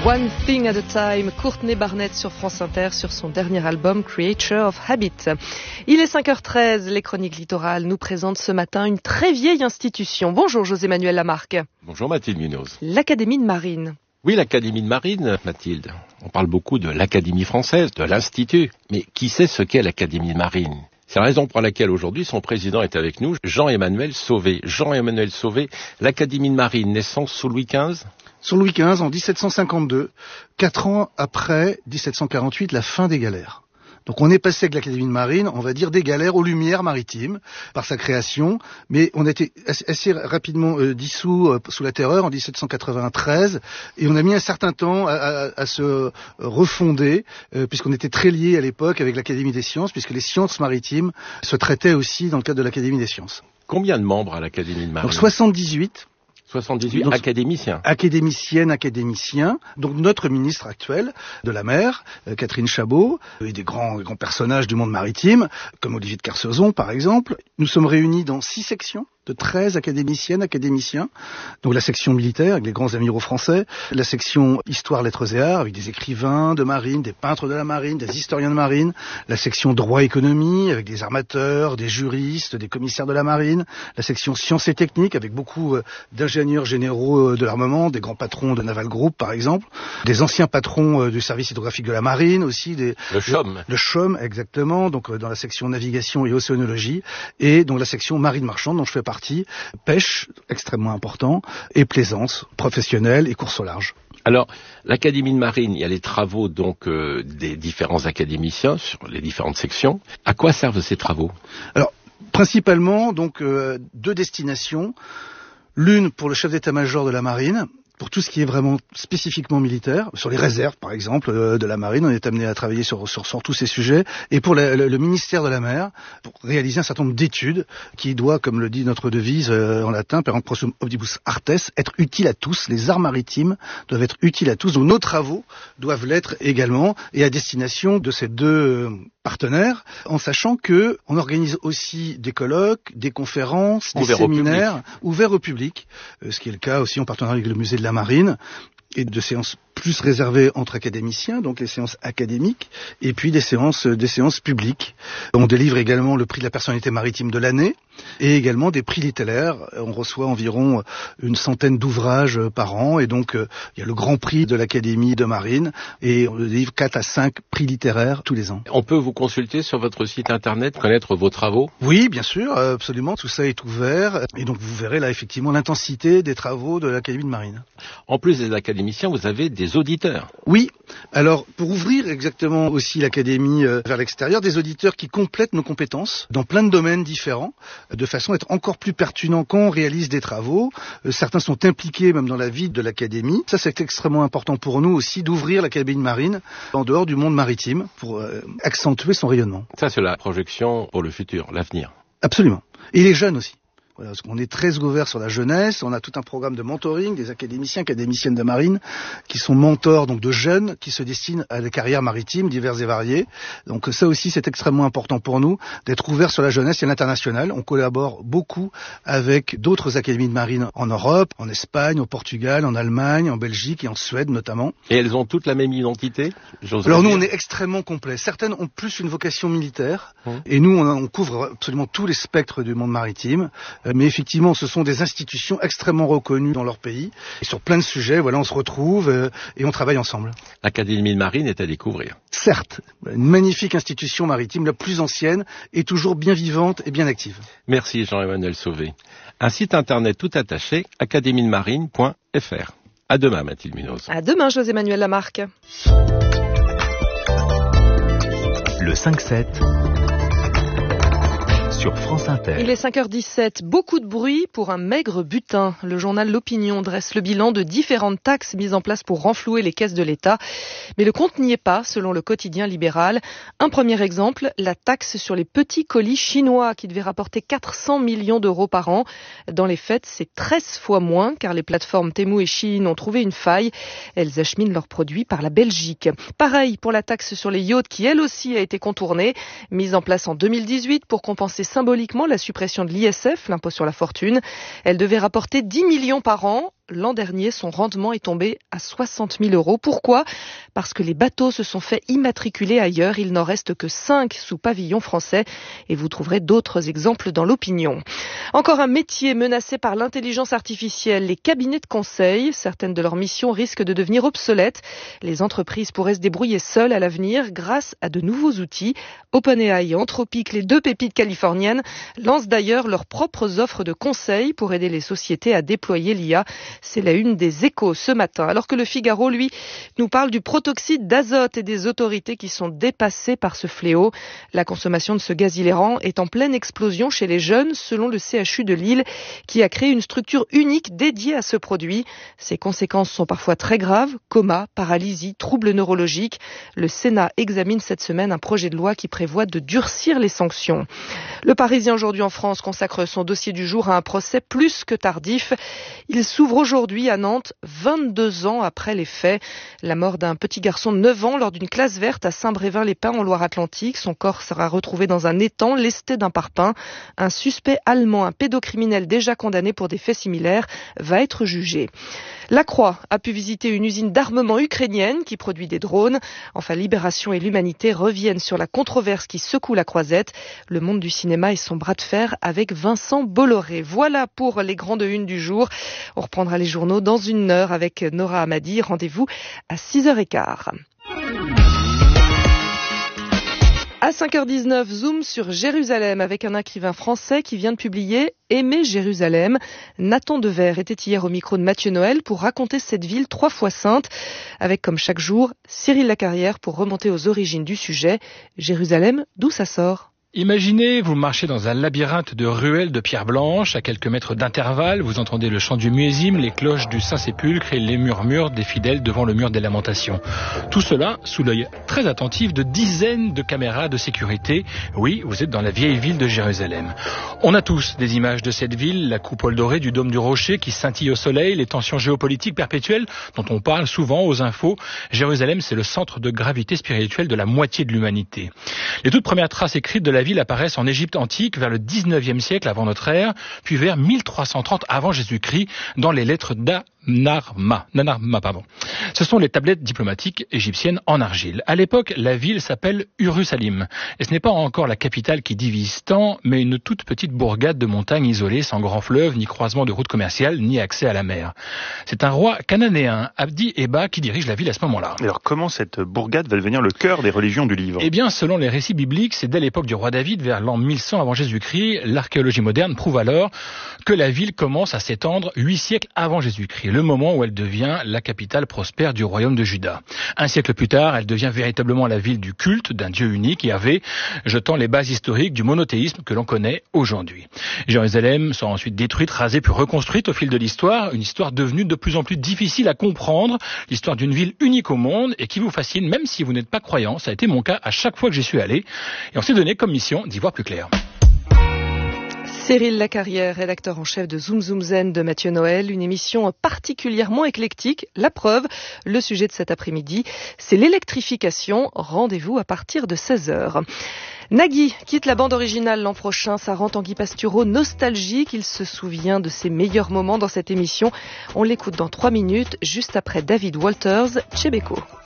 One Thing at a Time, Courtney Barnett sur France Inter sur son dernier album Creature of Habit. Il est 5h13, les Chroniques Littorales nous présentent ce matin une très vieille institution. Bonjour José-Manuel Lamarque. Bonjour Mathilde Munoz. L'Académie de Marine. Oui, l'Académie de Marine, Mathilde. On parle beaucoup de l'Académie française, de l'Institut. Mais qui sait ce qu'est l'Académie de Marine ? C'est la raison pour laquelle aujourd'hui son président est avec nous, Jean-Emmanuel Sauvé. Jean-Emmanuel Sauvé, l'Académie de Marine, naissance sous Louis XV ? Sous Louis XV, en 1752, 4 ans après 1748, la fin des galères. Donc on est passé avec l'Académie de Marine, on va dire, des galères aux Lumières maritimes, par sa création, mais on a été assez rapidement dissous sous la Terreur en 1793, et on a mis un certain temps à se refonder, puisqu'on était très liés à l'époque avec l'Académie des sciences, puisque les sciences maritimes se traitaient aussi dans le cadre de l'Académie des sciences. Combien de membres à l'Académie de Marine ? Donc 78. 78 donc, académiciens. Académiciens. Donc notre ministre actuel de la mer, Catherine Chabot, et des grands personnages du monde maritime, comme Olivier de Kersauzon par exemple. Nous sommes réunis dans 6 sections de 13 académiciennes, académiciens. Donc la section militaire avec les grands amiraux français, la section histoire, lettres et arts avec des écrivains de marine, des peintres de la marine, des historiens de marine, la section droit économie avec des armateurs, des juristes, des commissaires de la marine, la section sciences et techniques avec beaucoup d'ingénieurs généraux de l'armement, des grands patrons de Naval Group par exemple, des anciens patrons du service hydrographique de la marine aussi, le CHOM. Le CHOM exactement, donc dans la section navigation et océanologie, et donc la section marine marchande dont je fais partie, pêche, extrêmement important, et plaisance professionnelle et course au large. Alors, l'Académie de Marine, il y a les travaux donc des différents académiciens sur les différentes sections. À quoi servent ces travaux ? Alors, principalement, donc, 2 destinations. L'une pour le chef d'état-major de la marine, pour tout ce qui est vraiment spécifiquement militaire, sur les réserves par exemple de la marine, on est amené à travailler sur tous ces sujets, et pour le ministère de la mer, pour réaliser un certain nombre d'études qui doit, comme le dit notre devise en latin, per prossum omnibus artes, être utile à tous. Les arts maritimes doivent être utiles à tous, donc nos travaux doivent l'être également, et à destination de ces 2 partenaires, en sachant que on organise aussi des colloques, des conférences, des séminaires ouverts au public, ce qui est le cas aussi en partenariat avec le musée de la Marine, et de séances plus réservées entre académiciens, donc les séances académiques, et puis des séances publiques. On délivre également le prix de la personnalité maritime de l'année, et également des prix littéraires. On reçoit environ une centaine d'ouvrages par an, et donc il y a le grand prix de l'Académie de Marine, et on délivre 4 à 5 prix littéraires tous les ans. On peut vous consulter sur votre site internet, connaître vos travaux ? Oui, bien sûr, absolument, tout ça est ouvert, et donc vous verrez là effectivement l'intensité des travaux de l'Académie de Marine. En plus des académiciens, vous avez des auditeurs. Oui, alors pour ouvrir exactement aussi l'Académie vers l'extérieur, des auditeurs qui complètent nos compétences dans plein de domaines différents, de façon à être encore plus pertinent quand on réalise des travaux. Certains sont impliqués même dans la vie de l'Académie. Ça, c'est extrêmement important pour nous aussi d'ouvrir l'Académie de Marine en dehors du monde maritime pour accentuer son rayonnement. Ça, c'est la projection pour le futur, l'avenir. Absolument. Et les jeunes aussi. Voilà, parce qu'on est très ouvert sur la jeunesse, on a tout un programme de mentoring, des académiciens, académiciennes de marine, qui sont mentors donc de jeunes qui se destinent à des carrières maritimes diverses et variées. Donc ça aussi c'est extrêmement important pour nous, d'être ouvert sur la jeunesse et l'international. On collabore beaucoup avec d'autres académies de marine en Europe, en Espagne, au Portugal, en Allemagne, en Belgique et en Suède notamment. Et elles ont toutes la même identité ? Alors nous on est extrêmement complet. Certaines ont plus une vocation militaire, et nous on couvre absolument tous les spectres du monde maritime. Mais effectivement, ce sont des institutions extrêmement reconnues dans leur pays. Et sur plein de sujets, voilà, on se retrouve et on travaille ensemble. L'Académie de Marine est à découvrir. Certes, une magnifique institution maritime, la plus ancienne, et toujours bien vivante et bien active. Merci Jean-Emmanuel Sauvé. Un site internet tout attaché, academiedemarine.fr. À demain, Mathilde Munoz. À demain, José-Manuel Lamarque. Le 5-7 sur France Inter. Il est 5h17. Beaucoup de bruit pour un maigre butin. Le journal L'Opinion dresse le bilan de différentes taxes mises en place pour renflouer les caisses de l'État. Mais le compte n'y est pas, selon le quotidien libéral. Un premier exemple, la taxe sur les petits colis chinois qui devait rapporter 400 millions d'euros par an. Dans les faits, c'est 13 fois moins car les plateformes Temu et Shein ont trouvé une faille. Elles acheminent leurs produits par la Belgique. Pareil pour la taxe sur les yachts qui, elle aussi, a été contournée. Mise en place en 2018 pour compenser symboliquement la suppression de l'ISF, l'impôt sur la fortune. Elle devait rapporter 10 millions par an. L'an dernier, son rendement est tombé à 60 000 €. Pourquoi ? Parce que les bateaux se sont fait immatriculer ailleurs. Il n'en reste que 5 sous pavillon français. Et vous trouverez d'autres exemples dans l'opinion. Encore un métier menacé par l'intelligence artificielle, les cabinets de conseil. Certaines de leurs missions risquent de devenir obsolètes. Les entreprises pourraient se débrouiller seules à l'avenir grâce à de nouveaux outils. OpenAI et Anthropic, les 2 pépites californiennes, lancent d'ailleurs leurs propres offres de conseil pour aider les sociétés à déployer l'IA. C'est la une des Échos ce matin. Alors que le Figaro, lui, nous parle du protoxyde d'azote et des autorités qui sont dépassées par ce fléau. La consommation de ce gaz hilariant est en pleine explosion chez les jeunes, selon le CHU de Lille, qui a créé une structure unique dédiée à ce produit. Ses conséquences sont parfois très graves, coma, paralysie, troubles neurologiques. Le Sénat examine cette semaine un projet de loi qui prévoit de durcir les sanctions. Le Parisien aujourd'hui en France consacre son dossier du jour à un procès plus que tardif. Il s'ouvre aujourd'hui à Nantes, 22 ans après les faits. La mort d'un petit garçon de 9 ans lors d'une classe verte à Saint-Brévin-les-Pins en Loire-Atlantique. Son corps sera retrouvé dans un étang lesté d'un parpaing. Un suspect allemand, un pédocriminel déjà condamné pour des faits similaires, va être jugé. La Croix a pu visiter une usine d'armement ukrainienne qui produit des drones. Enfin, Libération et l'Humanité reviennent sur la controverse qui secoue la Croisette. Le monde du cinéma et son bras de fer avec Vincent Bolloré. Voilà pour les grandes unes du jour. On reprendra les journaux dans 1 heure avec Nora Hamadi. Rendez-vous à 6h15. À 5h19, zoom sur Jérusalem avec un écrivain français qui vient de publier « Aimer Jérusalem ». Nathan Dever était hier au micro de Mathieu Noël pour raconter cette ville 3 fois sainte, avec comme chaque jour Cyril Lacarrière pour remonter aux origines du sujet. Jérusalem, d'où ça sort ? Imaginez, vous marchez dans un labyrinthe de ruelles de pierre blanche, à quelques mètres d'intervalle, vous entendez le chant du muezzin, les cloches du Saint-Sépulcre et les murmures des fidèles devant le mur des lamentations. Tout cela sous l'œil très attentif de dizaines de caméras de sécurité. Oui, vous êtes dans la vieille ville de Jérusalem. On a tous des images de cette ville, la coupole dorée du dôme du rocher qui scintille au soleil, les tensions géopolitiques perpétuelles dont on parle souvent aux infos. Jérusalem, c'est le centre de gravité spirituelle de la moitié de l'humanité. Les toutes premières traces écrites de la ville apparaissent en Égypte antique vers le 19e siècle avant notre ère, puis vers 1330 avant Jésus-Christ dans les lettres Nanarma. Ce sont les tablettes diplomatiques égyptiennes en argile. À l'époque, la ville s'appelle Urusalim. Et ce n'est pas encore la capitale qui divise tant, mais une toute petite bourgade de montagne isolée, sans grand fleuve, ni croisement de route commerciale, ni accès à la mer. C'est un roi cananéen, Abdi Eba, qui dirige la ville à ce moment-là. Alors comment cette bourgade va devenir le cœur des religions du livre ? Eh bien, selon les récits bibliques, c'est dès l'époque du roi David, vers l'an 1100 avant Jésus-Christ. L'archéologie moderne prouve alors que la ville commence à s'étendre 8 siècles avant Jésus-Christ, le moment où elle devient la capitale prospère du royaume de Juda. 1 siècle plus tard, elle devient véritablement la ville du culte d'un Dieu unique, Yahvé, jetant les bases historiques du monothéisme que l'on connaît aujourd'hui. Jérusalem sera ensuite détruite, rasée puis reconstruite au fil de l'histoire, une histoire devenue de plus en plus difficile à comprendre, l'histoire d'une ville unique au monde et qui vous fascine même si vous n'êtes pas croyant. Ça a été mon cas à chaque fois que j'y suis allé et on s'est donné comme mission d'y voir plus clair. Cyril Lacarrière, rédacteur en chef de Zoom Zoom Zen de Mathieu Noël, une émission particulièrement éclectique. La preuve, le sujet de cet après-midi, c'est l'électrification. Rendez-vous à partir de 16h. Nagui quitte la bande originale l'an prochain. Ça rend Tanguy Pastureau nostalgique. Il se souvient de ses meilleurs moments dans cette émission. On l'écoute dans 3 minutes, juste après David Walters, Chebeko.